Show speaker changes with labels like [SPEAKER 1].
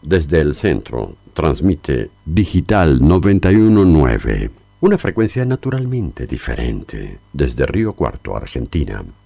[SPEAKER 1] Desde el centro, transmite Digital 919, una frecuencia naturalmente diferente, desde Río Cuarto, Argentina.